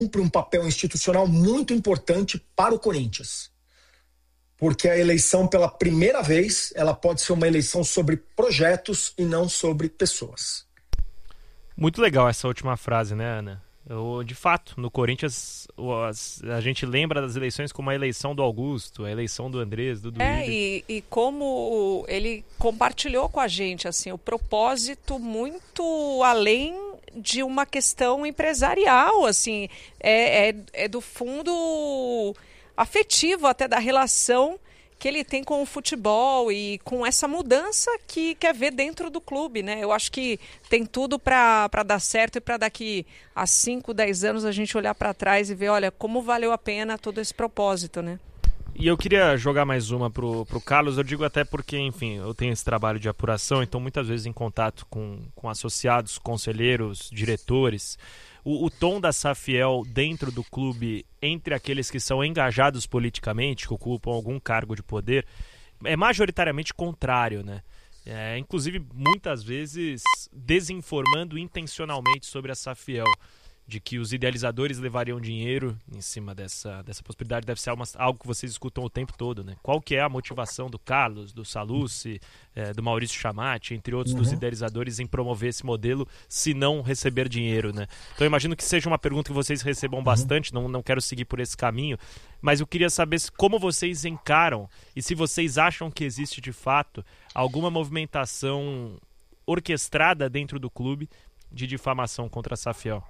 cumpre um papel institucional muito importante para o Corinthians. Porque a eleição, pela primeira vez, ela pode ser uma eleição sobre projetos e não sobre pessoas. Muito legal essa última frase, né, Ana? De fato, no Corinthians, a gente lembra das eleições como a eleição do Augusto, a eleição do Andrés, do Duílio. E como ele compartilhou com a gente assim, o propósito muito além de uma questão empresarial, assim, é do fundo afetivo até da relação que ele tem com o futebol e com essa mudança que quer ver dentro do clube, né? Eu acho que tem tudo para dar certo e para daqui a 5, 10 anos a gente olhar para trás e ver, olha, como valeu a pena todo esse propósito, né? E eu queria jogar mais uma pro Carlos, eu digo até porque, enfim, eu tenho esse trabalho de apuração, então muitas vezes em contato com associados, conselheiros, diretores. O tom da Safiel dentro do clube, entre aqueles que são engajados politicamente, que ocupam algum cargo de poder, é majoritariamente contrário, né? Inclusive, muitas vezes, desinformando intencionalmente sobre a Safiel, de que os idealizadores levariam dinheiro em cima dessa possibilidade. Deve ser algo que vocês escutam o tempo todo, né? Qual que é a motivação do Carlos, do Sallucci, do Maurício Chamati, entre outros dos idealizadores, em promover esse modelo, se não receber dinheiro, né? Então eu imagino que seja uma pergunta que vocês recebam bastante, não quero seguir por esse caminho, mas eu queria saber como vocês encaram e se vocês acham que existe de fato alguma movimentação orquestrada dentro do clube de difamação contra a Safiel.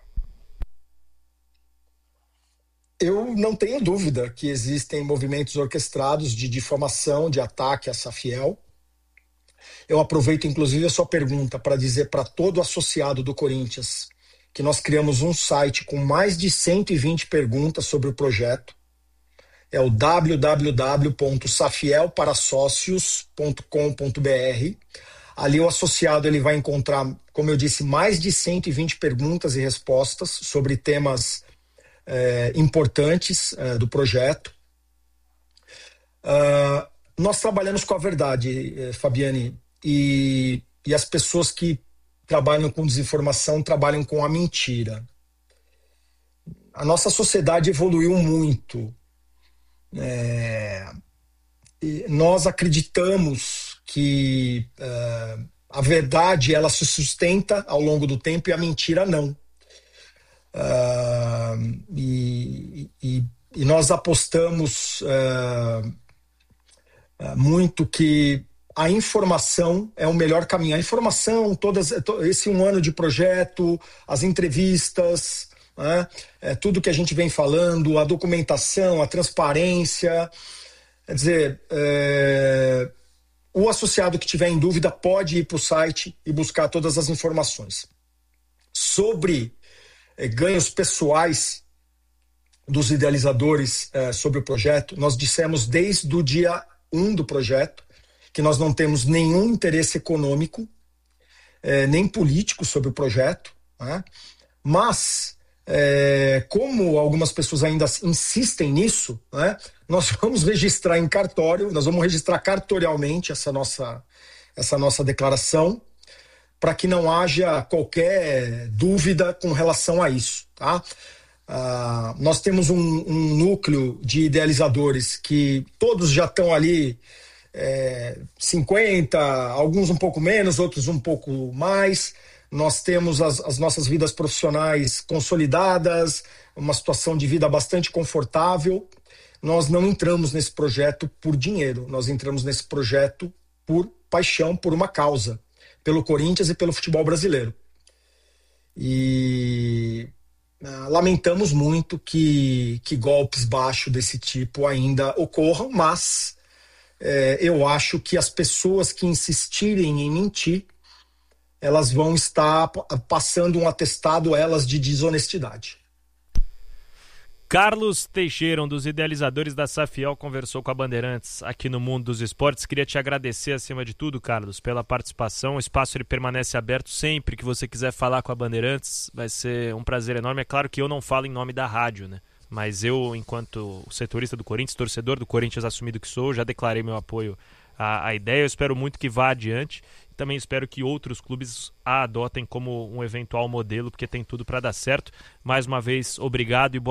Eu não tenho dúvida que existem movimentos orquestrados de difamação, de ataque a Safiel. Eu aproveito, inclusive, a sua pergunta para dizer para todo associado do Corinthians que nós criamos um site com mais de 120 perguntas sobre o projeto. É o www.safielparasocios.com.br. Ali o associado ele vai encontrar, como eu disse, mais de 120 perguntas e respostas sobre temas importantes do projeto. Nós trabalhamos com a verdade, Fabiane, e as pessoas que trabalham com desinformação trabalham com a mentira. A nossa sociedade evoluiu muito. E nós acreditamos que a verdade ela se sustenta ao longo do tempo e a mentira não. E nós apostamos muito que a informação é o melhor caminho. A informação, esse um ano de projeto, as entrevistas, né, tudo que a gente vem falando, a documentação, a transparência. Quer dizer, o associado que tiver em dúvida pode ir para o site e buscar todas as informações. Sobre ganhos pessoais dos idealizadores sobre o projeto, nós dissemos desde o dia 1 do projeto que nós não temos nenhum interesse econômico, nem político sobre o projeto, né? Mas, como algumas pessoas ainda insistem nisso, né, nós vamos registrar em cartório, nós vamos registrar cartorialmente essa nossa declaração, para que não haja qualquer dúvida com relação a isso, tá? Nós temos um núcleo de idealizadores que todos já estão ali 50, alguns um pouco menos, outros um pouco mais. Nós temos as nossas vidas profissionais consolidadas, uma situação de vida bastante confortável. Nós não entramos nesse projeto por dinheiro, nós entramos nesse projeto por paixão, por uma causa, pelo Corinthians e pelo futebol brasileiro. E lamentamos muito que golpes baixos desse tipo ainda ocorram, mas eu acho que as pessoas que insistirem em mentir, elas vão estar passando um atestado a elas de desonestidade. Carlos Teixeira, um dos idealizadores da Safiel, conversou com a Bandeirantes aqui no Mundo dos Esportes. Queria te agradecer, acima de tudo, Carlos, pela participação. O espaço ele permanece aberto sempre que você quiser falar com a Bandeirantes. Vai ser um prazer enorme. É claro que eu não falo em nome da rádio, né? Mas eu, enquanto setorista do Corinthians, torcedor do Corinthians assumido que sou, já declarei meu apoio à ideia. Eu espero muito que vá adiante Também espero que outros clubes a adotem como um eventual modelo, porque tem tudo para dar certo. Mais uma vez, obrigado e boa